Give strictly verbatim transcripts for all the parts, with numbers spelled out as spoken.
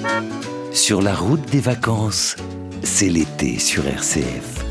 Sur la route des vacances, c'est l'été sur R C F.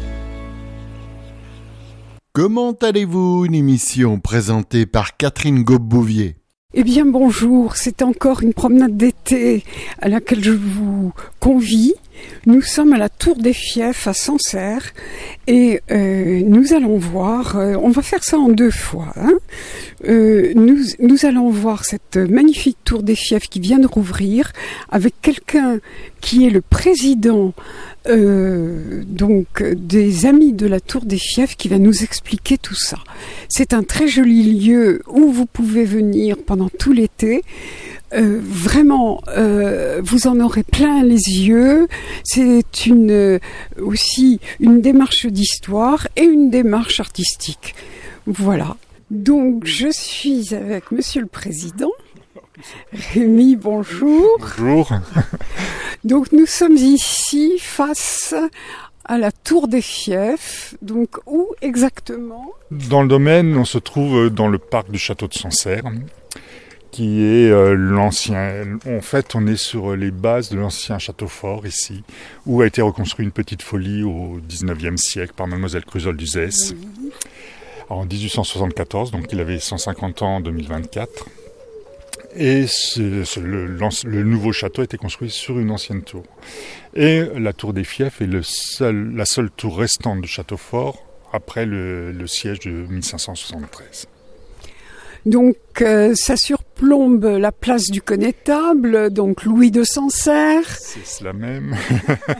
Comment allez-vous? Une émission présentée par Catherine Gaupe-Bouvier. Eh bien bonjour, c'est encore une promenade d'été à laquelle je vous convie. Nous sommes à la Tour des Fiefs à Sancerre et euh, nous allons voir, euh, on va faire ça en deux fois. Hein. Euh, nous, nous allons voir cette magnifique Tour des Fiefs qui vient de rouvrir avec quelqu'un qui est le président euh, donc des Amis de la Tour des Fiefs qui va nous expliquer tout ça. C'est un très joli lieu où vous pouvez venir pendant tout l'été. Euh, vraiment, euh, vous en aurez plein les yeux. C'est une euh, aussi une démarche d'histoire et une démarche artistique. Voilà. Donc, je suis avec Monsieur le Président. Rémi, bonjour. Bonjour. Donc, nous sommes ici face à la Tour des Fiefs. Donc, où exactement? Dans le domaine, on se trouve dans le parc du château de Sancerre, qui est euh, l'ancien... En fait, on est sur les bases de l'ancien château fort, ici, où a été reconstruit une petite folie au dix-neuvième siècle par mademoiselle Cruzol d'Uzès, oui. En dix-huit cent soixante-quatorze, donc il avait cent cinquante ans en deux mille vingt-quatre. Et ce, ce, le, le nouveau château a été construit sur une ancienne tour. Et la tour des Fiefs est le seul, la seule tour restante du château fort après le, le siège de mille cinq cent soixante-treize. Donc euh, ça surplombe la place du Connétable, donc Louis de Sancerre. C'est cela même.